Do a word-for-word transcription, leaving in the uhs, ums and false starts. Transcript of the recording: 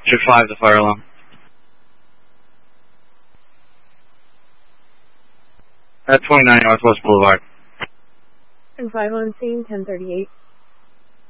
Check five, the fire alarm. At twenty-nine Northwest Boulevard. And five on scene, ten thirty-eight.